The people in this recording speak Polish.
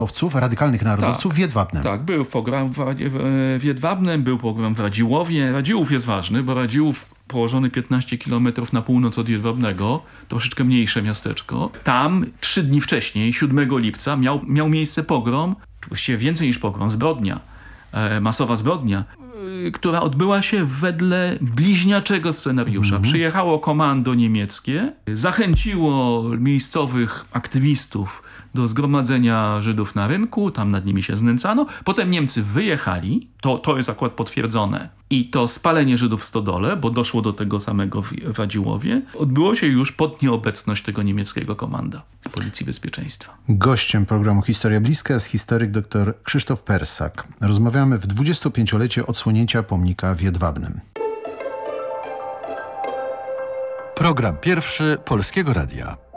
radykalnych narodowców w Jedwabnem. Tak, był pogrom w Jedwabnem, był pogrom w Radziłowie. Radziłów jest ważny, bo Radziłów położony 15 km na północ od Jedwabnego, troszeczkę mniejsze miasteczko. Tam 3 dni wcześniej, 7 lipca, miał miejsce pogrom, właściwie więcej niż pogrom, zbrodnia, masowa zbrodnia, która odbyła się wedle bliźniaczego scenariusza. Przyjechało komando niemieckie, zachęciło miejscowych aktywistów do zgromadzenia Żydów na rynku, tam nad nimi się znęcano. Potem Niemcy wyjechali, to jest akurat potwierdzone. I to spalenie Żydów w stodole, bo doszło do tego samego w Radziłowie, odbyło się już pod nieobecność tego niemieckiego komanda Policji Bezpieczeństwa. Gościem programu Historia Bliska jest historyk dr Krzysztof Persak. Rozmawiamy w 25-lecie odsłonięcia pomnika w Jedwabnem. Program pierwszy Polskiego Radia.